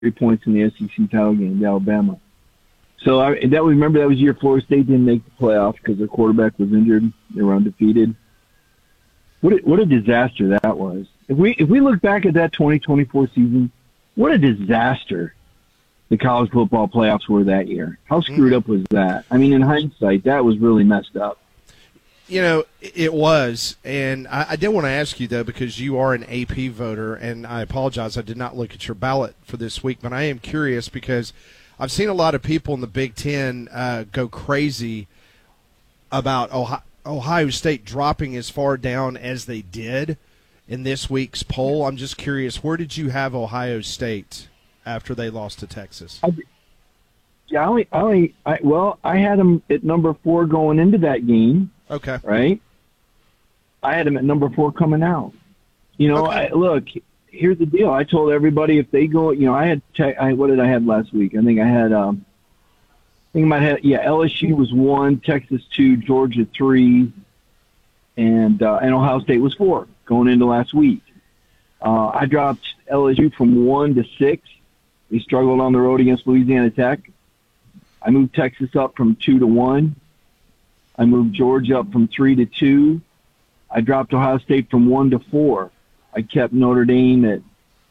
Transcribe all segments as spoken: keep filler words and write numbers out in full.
points in the S E C title game to Alabama. So I and that remember that was the year Florida State didn't make the playoffs because their quarterback was injured. They were undefeated. What a, what a disaster that was. If we if we look back at that twenty twenty-four season, what a disaster the college football playoffs were that year. How screwed up was that? I mean, in hindsight, that was really messed up. You know, it was, and I, I did want to ask you, though, because you are an A P voter, and I apologize, I did not look at your ballot for this week, but I am curious because I've seen a lot of people in the Big Ten uh, go crazy about Ohio, Ohio State dropping as far down as they did in this week's poll. I'm just curious, where did you have Ohio State after they lost to Texas? I, yeah, I only, I only, I, well, I had them at number four going into that game. Okay. Right? I had them at number four coming out. You know, okay. I, look, here's the deal. I told everybody if they go, you know, I had, te- I, what did I have last week? I think I had, um, I think I might have, yeah, L S U was one, Texas two, Georgia three, and, uh, and Ohio State was four going into last week. Uh, I dropped L S U from one to six. They struggled on the road against Louisiana Tech. I moved Texas up from two to one. I moved Georgia up from three to two. I dropped Ohio State from one to four. I kept Notre Dame at,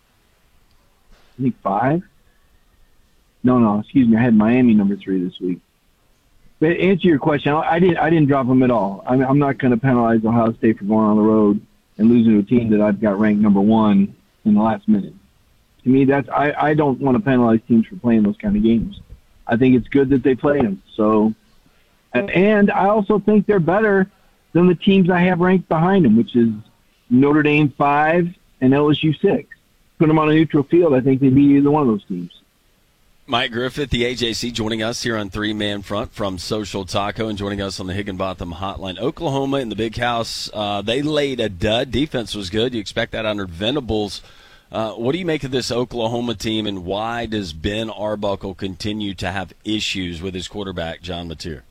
I think, five. No, no, excuse me. I had Miami number three this week. But to answer your question, I didn't. I didn't drop them at all. I'm, I'm not going to penalize Ohio State for going on the road and losing to a team that I've got ranked number one in the last minute. To me, that's I, I don't want to penalize teams for playing those kind of games. I think it's good that they play them. So. And I also think they're better than the teams I have ranked behind them, which is Notre Dame five and L S U six. Put them on a neutral field, I think they'd beat either one of those teams. Mike Griffith, the A J C, joining us here on Three Man Front from Social Taco and joining us on the Higginbotham Hotline. Oklahoma in the Big House, uh, they laid a dud. Defense was good. You expect that under Venables. Uh, what do you make of this Oklahoma team, and why does Ben Arbuckle continue to have issues with his quarterback, John Mateer?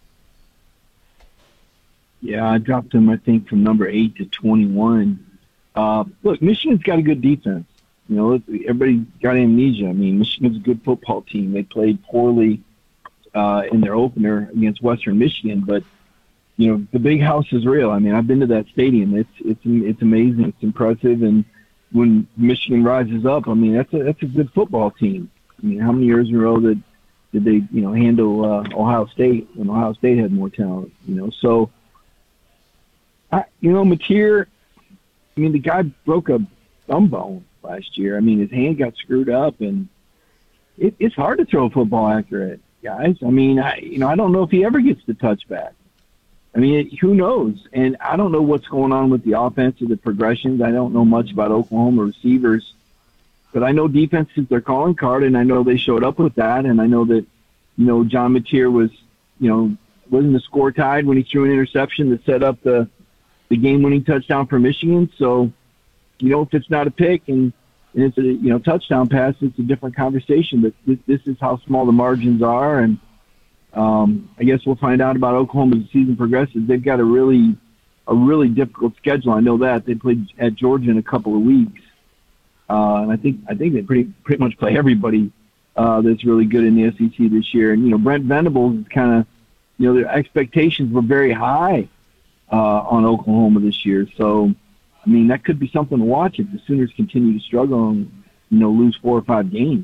Yeah, I dropped him, I think, from number eight to twenty-one. Uh, look, Michigan's got a good defense. You know, everybody got amnesia. I mean, Michigan's a good football team. They played poorly uh, in their opener against Western Michigan, but, you know, the Big House is real. I mean, I've been to that stadium. It's it's it's amazing. It's impressive. And when Michigan rises up, I mean, that's a that's a good football team. I mean, how many years in a row that did they, you know, handle uh, Ohio State when Ohio State had more talent? You know, so. I, you know, Mateer, I mean, the guy broke a thumb bone last year. I mean, his hand got screwed up, and it, it's hard to throw a football accurate, guys. I mean, I you know, I don't know if he ever gets the touchback. I mean, it, who knows? And I don't know what's going on with the offense or the progressions. I don't know much about Oklahoma receivers, but I know defense is their calling card, and I know they showed up with that, and I know that, you know, John Mateer was, you know, wasn't the score tied when he threw an interception that set up the the game-winning touchdown for Michigan. So, you know, if it's not a pick and, and it's a, you know, touchdown pass, it's a different conversation. But this, this is how small the margins are. And um, I guess we'll find out about Oklahoma as the season progresses. They've got a really, a really difficult schedule. I know that. They played at Georgia in a couple of weeks. Uh, and I think, I think they pretty, pretty much play everybody uh, that's really good in the S E C this year. And, you know, Brent Venables is kind of, you know, their expectations were very high Uh, on Oklahoma this year. So, I mean, that could be something to watch if the Sooners continue to struggle and, you know, lose four or five games.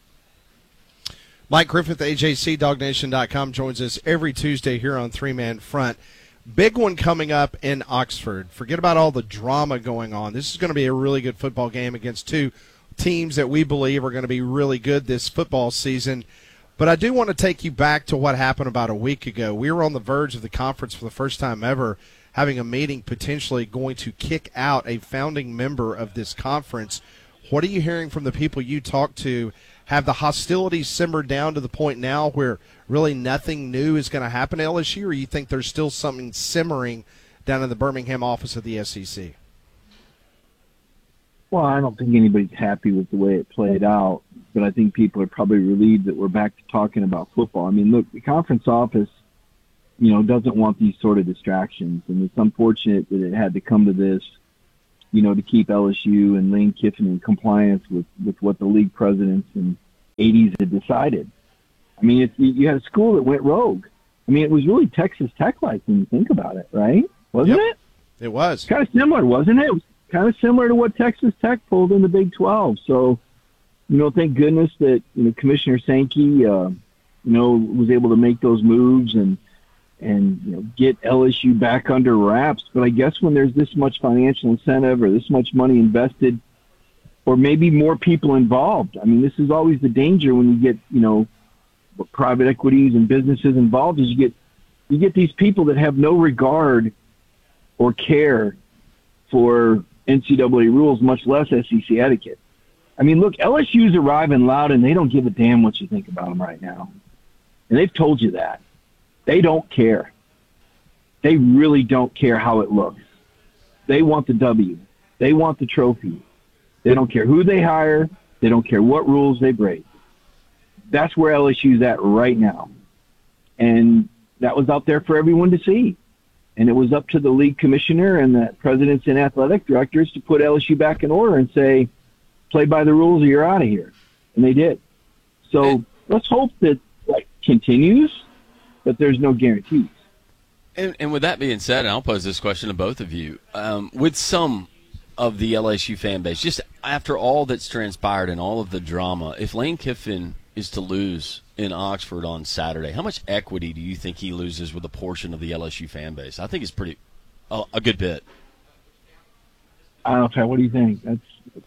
Mike Griffith, A J C, Dog Nation dot com, joins us every Tuesday here on Three Man Front. Big one coming up in Oxford. Forget about all the drama going on. This is going to be a really good football game against two teams that we believe are going to be really good this football season. But I do want to take you back to what happened about a week ago. We were on the verge of the conference for the first time ever, having a meeting potentially going to kick out a founding member of this conference. What are you hearing from the people you talk to? Have the hostilities simmered down to the point now where really nothing new is going to happen at L S U, or you think there's still something simmering down in the Birmingham office of the S E C? Well, I don't think anybody's happy with the way it played out, but I think people are probably relieved that we're back to talking about football. I mean, look, the conference office, you know, doesn't want these sort of distractions, and it's unfortunate that it had to come to this, you know, to keep L S U and Lane Kiffin in compliance with, with what the league presidents and eighties had decided. I mean, it's, you had a school that went rogue. I mean, it was really Texas Tech-like when you think about it, right? Wasn't Yep. it? It was. Kind of similar, wasn't it? It was kind of similar to what Texas Tech pulled in the Big twelve. So, you know, thank goodness that, you know, Commissioner Sankey, uh, you know, was able to make those moves and, and, you know, get L S U back under wraps. But I guess when there's this much financial incentive or this much money invested, or maybe more people involved, I mean, this is always the danger when you get, you know, private equities and businesses involved, is you get you get these people that have no regard or care for N C double A rules, much less S E C etiquette. I mean, look, L S U's arriving loud, and they don't give a damn what you think about them right now. And they've told you that. They don't care. They really don't care how it looks. They want the W. They want the trophy. They don't care who they hire. They don't care what rules they break. That's where L S U's at right now. And that was out there for everyone to see. And it was up to the league commissioner and the presidents and athletic directors to put L S U back in order and say, play by the rules or you're out of here. And they did. So and, let's hope that that continues, but there's no guarantees. And, and with that being said, and I'll pose this question to both of you, um, with some of the L S U fan base, just after all that's transpired and all of the drama, if Lane Kiffin is to lose in Oxford on Saturday, how much equity do you think he loses with a portion of the L S U fan base? I think it's pretty uh, a good bit. I don't know, Pat, what do you think? That's.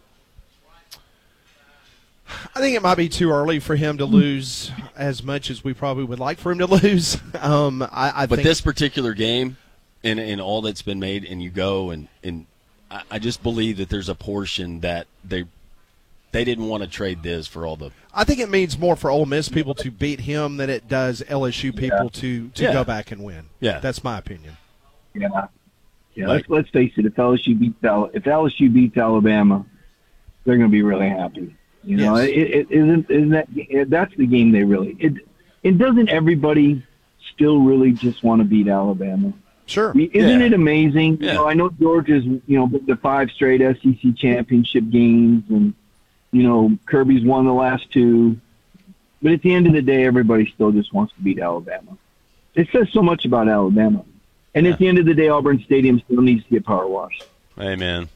I think it might be too early for him to lose as much as we probably would like for him to lose. Um, I, I but think this particular game, and in all that's been made, and you go and and I, I just believe that there's a portion that they. They didn't want to trade this for all the. I think it means more for Ole Miss people to beat him than it does L S U people yeah. to, to yeah. go back and win. Yeah, that's my opinion. Yeah, yeah. Like, let's let's face it. If L S U beats Al- if L S U beats Alabama, they're going to be really happy. You know, Yes. it, it isn't isn't that it, that's the game they really. It it doesn't everybody still really just want to beat Alabama. Sure. I mean, isn't Yeah. it amazing? Yeah. You know, I know Georgia's you know the five straight S E C championship games and. You know, Kirby's won the last two. But at the end of the day, everybody still just wants to beat Alabama. It says so much about Alabama. And Yeah. at the end of the day, Auburn Stadium still needs to get power washed. hey man,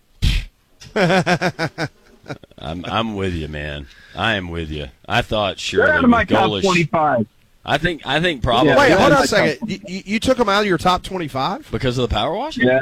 I'm I'm with you, man. I am with you. I thought sure They're out they of my would top goalish. twenty-five. I think I think probably Yeah, Wait, yeah, hold on I- a second. You, you you took him out of your top twenty-five? because of the power wash. Yeah.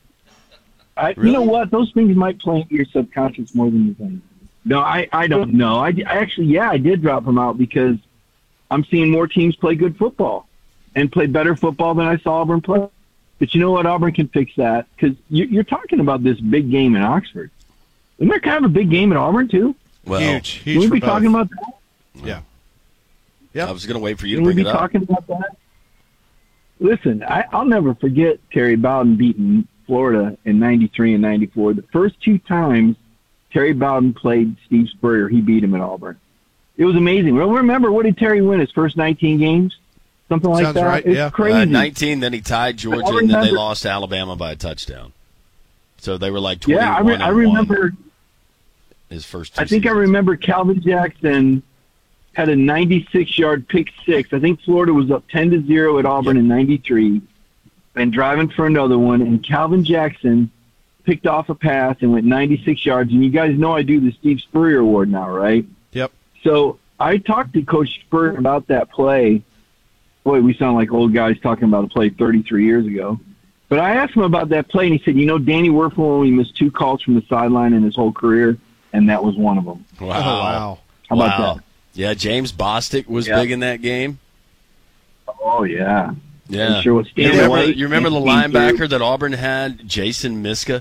I, Really? You know what? Those things might play into your subconscious more than you think. No, I, I don't know. I, I actually, yeah, I did drop them out because I'm seeing more teams play good football and play better football than I saw Auburn play. But you know what? Auburn can fix that because you, you're talking about this big game in Oxford. Isn't there kind of a big game at Auburn, too? Well, Huge, Can huge we for be both. talking about that? Yeah. Yeah. I was going to wait for you Can to we bring be it up. talking about that? Listen, I, I'll never forget Terry Bowden beating Florida in ninety-three and ninety-four. The first two times Terry Bowden played Steve Spurrier, he beat him at Auburn. It was amazing. Well, remember, what did Terry win his first nineteen games? Something like Sounds that? right, It's yeah. crazy. Uh, nineteen, then he tied Georgia, I and then they remember- lost to Alabama by a touchdown. So they were like yeah, I, twenty-one re- and I one remember. his first two I think I seasons. remember Calvin Jackson had a ninety-six yard pick six. I think Florida was up ten to zero at Auburn Yep. in ninety-three, and driving for another one. And Calvin Jackson picked off a pass and went ninety-six yards. And you guys know I do the Steve Spurrier Award now, right? Yep. So I talked to Coach Spurrier about that play. Boy, we sound like old guys talking about a play thirty-three years ago. But I asked him about that play, and he said, you know, Danny Werfel only missed two calls from the sideline in his whole career, and that was one of them. Wow. Oh, wow. How about wow. that? Yeah, James Bostic was Yeah. big in that game. Oh, yeah. Yeah. I'm sure what you Stanley remember, White- you remember the Stanley linebacker that Auburn had, Jason Miska?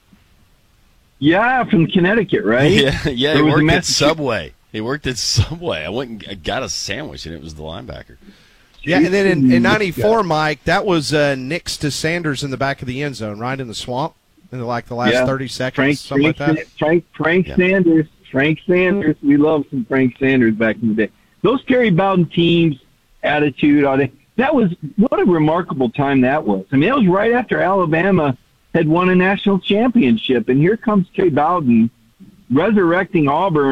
Yeah, from Connecticut, right? Yeah, yeah. He There was a worked at Massachusetts- Subway. He worked at Subway. I went and got a sandwich, and it was the linebacker. Yeah, and then in, in ninety-four, Yeah. Mike, that was uh, Nix to Sanders in the back of the end zone, right in the swamp, in the, like the last Yeah. thirty seconds, Frank, something Frank, like that. Frank, Frank Yeah. Sanders. Frank Sanders. We love some Frank Sanders back in the day. Those Terry Bowden teams, attitude, all that. That was, what a remarkable time that was. I mean, that was right after Alabama had won a national championship. And here comes Terry Bowden resurrecting Auburn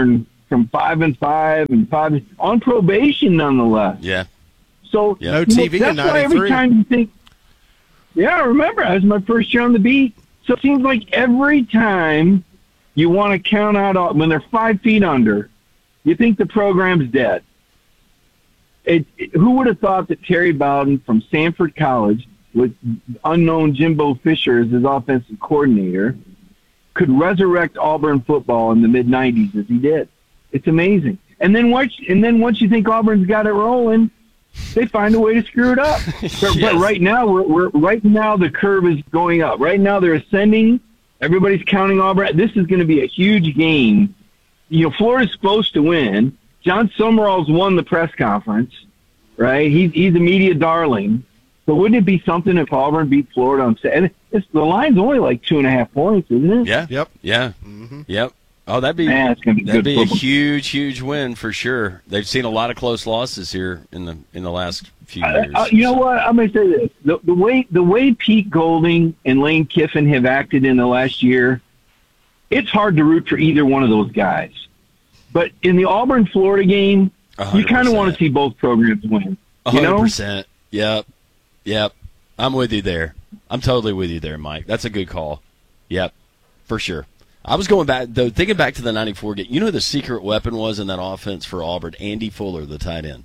from five and five and five on probation, nonetheless. Yeah. So Yeah. No you T V know, in that's why every ninety-three. time you think, yeah, I remember that was my first year on the beat. So it seems like every time you want to count out all, when they're five feet under, you think the program's dead. It, it, who would have thought that Terry Bowden from Sanford College, with unknown Jimbo Fisher as his offensive coordinator, could resurrect Auburn football in the mid nineties as he did? It's amazing. And then once, and then once you think Auburn's got it rolling, they find a way to screw it up. But, Yes. but right now, we're, we're right now the curve is going up. Right now they're ascending. Everybody's counting Auburn. This is going to be a huge game. You know, Florida's supposed to win. John Summerall's won the press conference, right? He's he's a media darling. But wouldn't it be something if Auburn beat Florida on Saturday? It's, the line's only like two and a half points, isn't it? Yeah. Yep. Yeah. Mm-hmm. Yep. Oh, that'd be Man, it's gonna be that'd good be a football. huge, huge win for sure. They've seen a lot of close losses here in the in the last few years. Uh, uh, you know what? I'm going to say this: the, the way the way Pete Golding and Lane Kiffin have acted in the last year, it's hard to root for either one of those guys. But in the Auburn Florida game, you kind of want to see both programs win. A You hundred know? percent. Yep. Yep. I'm with you there. I'm totally with you there, Mike. That's a good call. Yep. For sure. I was going back, though, thinking back to the ninety-four game. You know who the secret weapon was in that offense for Auburn? Andy Fuller, the tight end.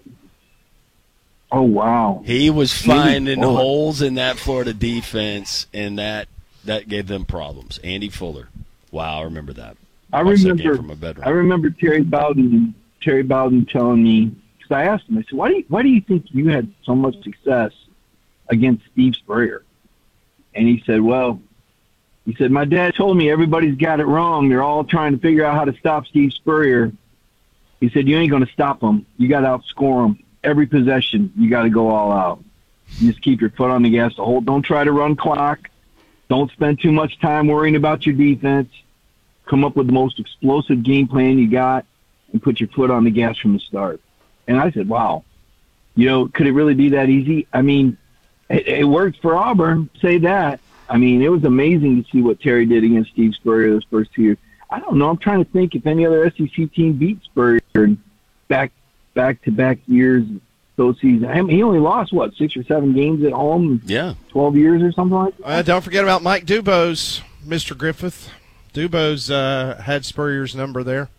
Oh wow! He was finding Fuller. holes in that Florida defense, and that that gave them problems. Andy Fuller. Wow, I remember that. I Watched that game remember. from a veteran. I remember Terry Bowden. Terry Bowden telling me, because I asked him, I said, "Why do you, why do you think you had so much success against Steve Spurrier?" And he said, "Well." He said, my dad told me everybody's got it wrong. They're all trying to figure out how to stop Steve Spurrier. He said, you ain't going to stop them. You got to outscore them. Every possession, you got to go all out. You just keep your foot on the gas the whole. Don't try to run clock. Don't spend too much time worrying about your defense. Come up with the most explosive game plan you got and put your foot on the gas from the start. And I said, wow, you know, could it really be that easy? I mean, it, it worked for Auburn, say that. I mean, it was amazing to see what Terry did against Steve Spurrier those first two years. I don't know. I'm trying to think if any other S E C team beat Spurrier in back back to back years those seasons. I mean, he only lost what six or seven games at home. Yeah, twelve years or something like that. Uh, don't forget about Mike Dubose, Mister Griffith. Dubose uh, had Spurrier's number there.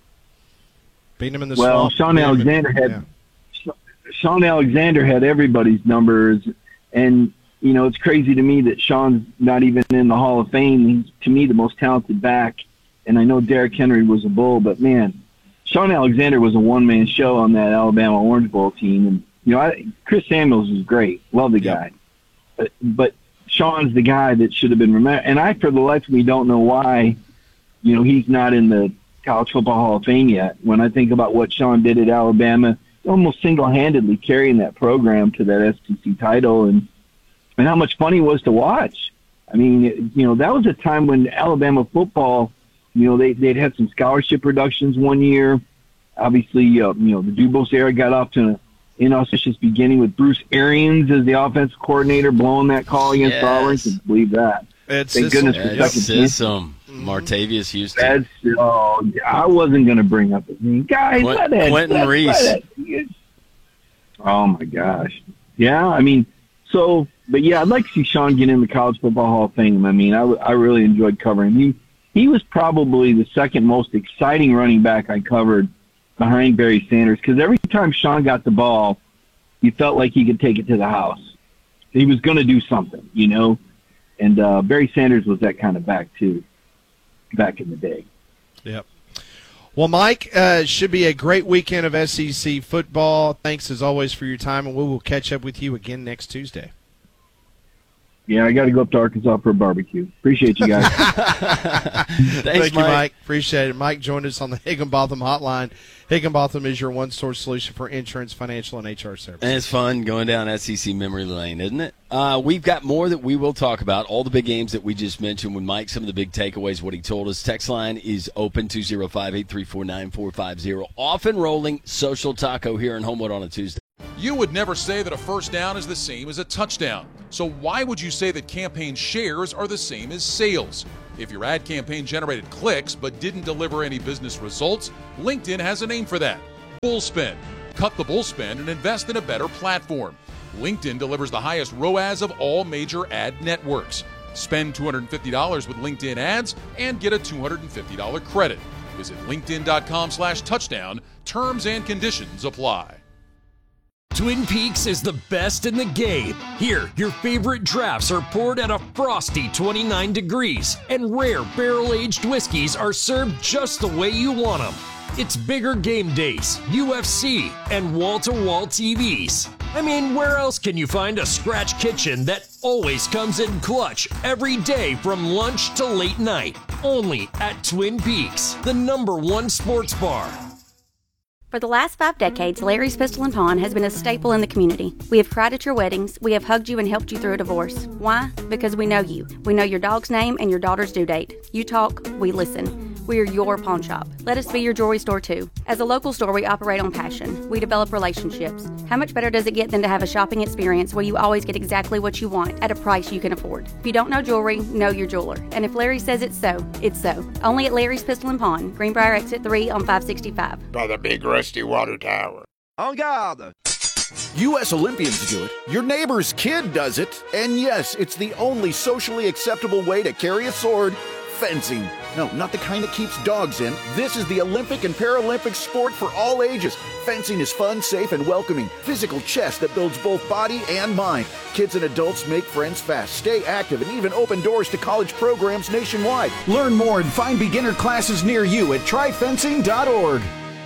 Beat him in the well, swamp. Sean Beat him in- Alexander had yeah. Sean Alexander had everybody's numbers, and you know it's crazy to me that Sean's not even in the Hall of Fame. He's to me the most talented back, and I know Derrick Henry was a bull, but man, Sean Alexander was a one man show on that Alabama Orange Bowl team, and you know I, Chris Samuels was great, love the guy, but, but Sean's the guy that should have been remembered, and I for the life of me don't know why, you know he's not in the College Football Hall of Fame yet. When I think about what Sean did at Alabama, almost single-handedly carrying that program to that S E C title, and and how much fun he was to watch. I mean, it, you know, that was a time when Alabama football, you know, they they'd had some scholarship reductions one year. Obviously, uh, you know, the Dubose era got off to an inauspicious beginning with Bruce Arians as the offensive coordinator, blowing that call against Yes. Auburn. Can believe that. It's Thank it's- goodness for That's second chance. system. Martavius Houston. That's oh, I wasn't going to bring up his name, guys. Quint- let that, Quentin let, Reese. let that- oh my gosh, yeah. I mean, so, but yeah, I'd like to see Sean get in the College Football Hall of Fame. I mean, I, I really enjoyed covering him. He he was probably the second most exciting running back I covered behind Barry Sanders, because every time Sean got the ball, you felt like he could take it to the house. He was going to do something, you know. And uh, Barry Sanders was that kind of back too, back in the day. Yep. Well, Mike, uh, should be a great weekend of S E C football. Thanks as always for your time, and we will catch up with you again next Tuesday. Yeah, I got to go up to Arkansas for a barbecue. Appreciate you guys. Thanks, Thank you, Mike. Mike. Appreciate it. Mike joined us on the Higginbotham Hotline. Higginbotham is your one-source solution for insurance, financial, and H R services. And it's fun going down S E C memory lane, isn't it? Uh, we've got more that we will talk about. All the big games that we just mentioned with Mike, some of the big takeaways, what he told us. Text line is open, two oh five, eight three four, nine four five oh. Off and rolling Social Taco here in Homewood on a Tuesday. You would never say that a first down is the same as a touchdown. So why would you say that campaign shares are the same as sales? If your ad campaign generated clicks but didn't deliver any business results, LinkedIn has a name for that. Bullspend. Cut the bullspend and invest in a better platform. LinkedIn delivers the highest R O A S of all major ad networks. Spend two hundred fifty dollars with LinkedIn ads and get a two hundred fifty dollars credit. Visit linkedin.com slash touchdown. Terms and conditions apply. Twin Peaks is the best in the game. Here, your favorite drafts are poured at a frosty twenty-nine degrees, and rare barrel-aged whiskeys are served just the way you want them. It's bigger game days, U F C, and wall-to-wall T Vs. I mean, where else can you find a scratch kitchen that always comes in clutch every day from lunch to late night? Only at Twin Peaks, the number one sports bar. For the last five decades, Larry's Pistol and Pawn has been a staple in the community. We have cried at your weddings. We have hugged you and helped you through a divorce. Why? Because we know you. We know your dog's name and your daughter's due date. You talk, we listen. We are your pawn shop. Let us be your jewelry store too. As a local store, we operate on passion. We develop relationships. How much better does it get than to have a shopping experience where you always get exactly what you want at a price you can afford? If you don't know jewelry, know your jeweler. And if Larry says it's so, it's so. Only at Larry's Pistol and Pawn, Greenbrier Exit three on five sixty-five. By the big rusty water tower. En garde! U S Olympians do it, your neighbor's kid does it, and yes, it's the only socially acceptable way to carry a sword: fencing. No, not the kind that keeps dogs in. This is the Olympic and Paralympic sport for all ages. Fencing is fun, safe, and welcoming. Physical chess that builds both body and mind. Kids and adults make friends fast, stay active, and even open doors to college programs nationwide. Learn more and find beginner classes near you at try fencing dot org.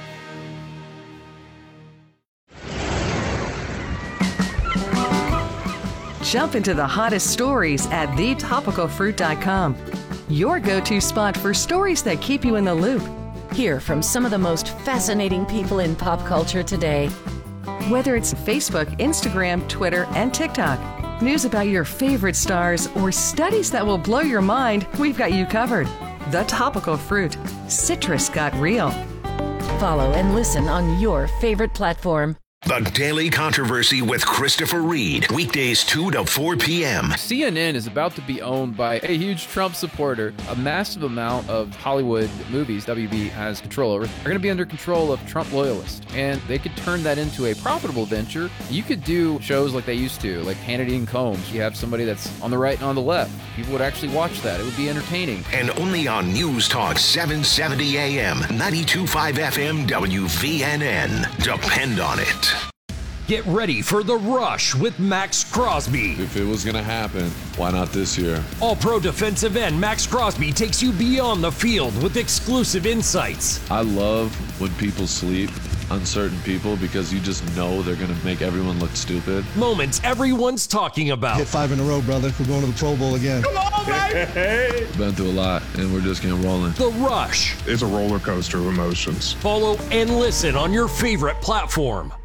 Jump into the hottest stories at the topical fruit dot com. Your go-to spot for stories that keep you in the loop. Hear from some of the most fascinating people in pop culture today. Whether it's Facebook, Instagram, Twitter, and TikTok, news about your favorite stars, or studies that will blow your mind, we've got you covered. The Topical Fruit. Citrus got real. Follow and listen on your favorite platform. The Daily Controversy with Christopher Reed. Weekdays two to four p.m. C N N is about to be owned by a huge Trump supporter. A massive amount of Hollywood movies W B has control over are going to be under control of Trump loyalists. And they could turn that into a profitable venture. You could do shows like they used to, like Hannity and Combs. You have somebody that's on the right and on the left. People would actually watch that. It would be entertaining. And only on News Talk seven seventy A M, ninety-two point five F M W V N N. Depend on it. Get ready for The Rush with Max Crosby. If it was going to happen, why not this year? All-pro defensive end Max Crosby takes you beyond the field with exclusive insights. I love when people sleep on certain people because you just know they're going to make everyone look stupid. Moments everyone's talking about. Hit five in a row, brother. We're going to the Pro Bowl again. Come on, baby! Been through a lot, and we're just getting rolling. The Rush. It's a roller coaster of emotions. Follow and listen on your favorite platform.